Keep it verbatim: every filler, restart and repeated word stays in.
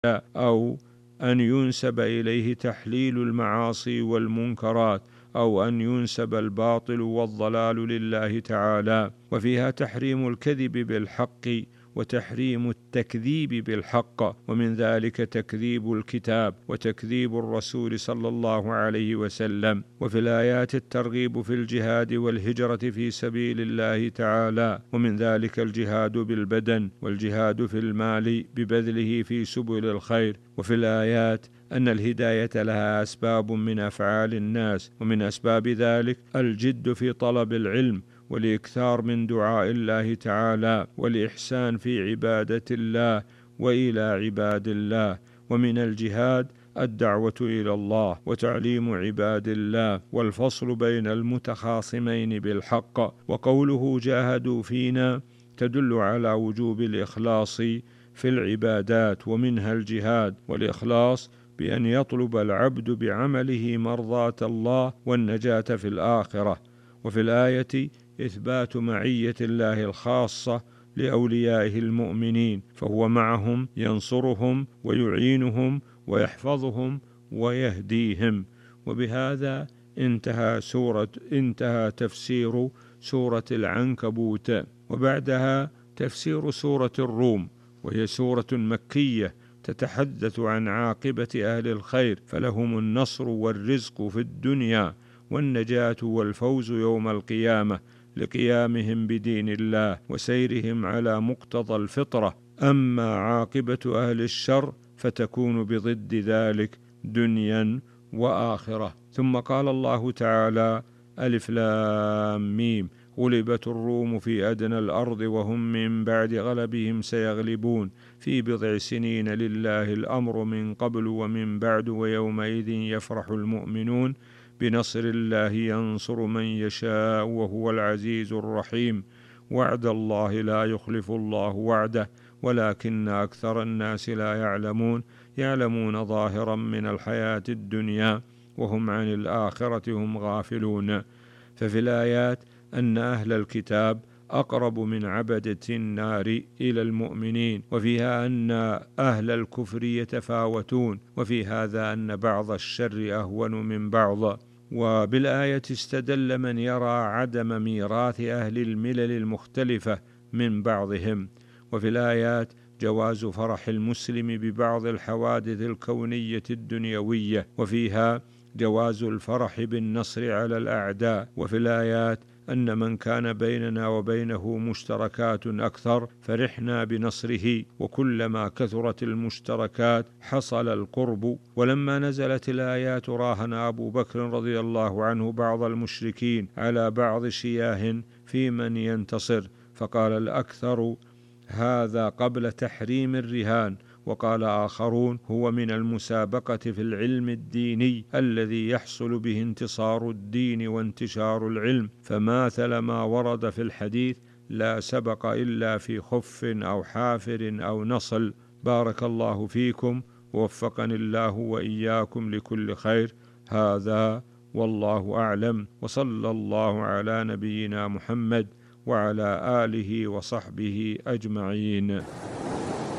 أو أن ينسب إليه تحليل المعاصي والمنكرات، أو أن ينسب الباطل والضلال لله تعالى. وفيها تحريم الكذب بالحق وتحريم التكذيب بالحق، ومن ذلك تكذيب الكتاب وتكذيب الرسول صلى الله عليه وسلم. وفي الآيات الترغيب في الجهاد والهجرة في سبيل الله تعالى، ومن ذلك الجهاد بالبدن والجهاد في المال ببذله في سبل الخير. وفي الآيات أن الهداية لها أسباب من أفعال الناس، ومن أسباب ذلك الجد في طلب العلم والإكثار من دعاء الله تعالى والإحسان في عبادة الله وإلى عباد الله. ومن الجهاد الدعوة إلى الله وتعليم عباد الله والفصل بين المتخاصمين بالحق. وقوله جاهدوا فينا تدل على وجوب الإخلاص في العبادات، ومنها الجهاد والإخلاص بأن يطلب العبد بعمله مرضاة الله والنجاة في الآخرة. وفي الآية إثبات معية الله الخاصة لأوليائه المؤمنين، فهو معهم ينصرهم ويعينهم ويحفظهم ويهديهم. وبهذا انتهى سورة انتهى تفسير سورة العنكبوت. وبعدها تفسير سورة الروم، وهي سورة مكية تتحدث عن عاقبة أهل الخير، فلهم النصر والرزق في الدنيا والنجاة والفوز يوم القيامة لقيامهم بدين الله وسيرهم على مقتضى الفطرة. أما عاقبة أهل الشر فتكون بضد ذلك دنيا وآخرة. ثم قال الله تعالى: ألف لام ميم غلبت الروم في أدنى الأرض وهم من بعد غلبهم سيغلبون في بضع سنين لله الأمر من قبل ومن بعد ويومئذ يفرح المؤمنون بنصر الله ينصر من يشاء وهو العزيز الرحيم. وعد الله لا يخلف الله وعده ولكن أكثر الناس لا يعلمون يعلمون ظاهرا من الحياة الدنيا وهم عن الآخرة هم غافلون. ففي الآيات أن أهل الكتاب أقرب من عبدة النار إلى المؤمنين، وفيها أن أهل الكفر يتفاوتون، وفي هذا أن بعض الشر أهون من بعض. وبالآية استدل من يرى عدم ميراث أهل الملل المختلفة من بعضهم. وفي الآيات جواز فرح المسلم ببعض الحوادث الكونية الدنيوية، وفيها جواز الفرح بالنصر على الأعداء. وفي الآيات أن من كان بيننا وبينه مشتركات أكثر فرحنا بنصره، وكلما كثرت المشتركات حصل القرب. ولما نزلت الآيات راهن أبو بكر رضي الله عنه بعض المشركين على بعض شياه في من ينتصر، فقال الأكثر هذا قبل تحريم الرهان، وقال آخرون هو من المسابقة في العلم الديني الذي يحصل به انتصار الدين وانتشار العلم، فماثل ما ورد في الحديث لا سبق إلا في خف أو حافر أو نصل. بارك الله فيكم ووفقني الله وإياكم لكل خير. هذا والله أعلم، وصلى الله على نبينا محمد وعلى آله وصحبه أجمعين.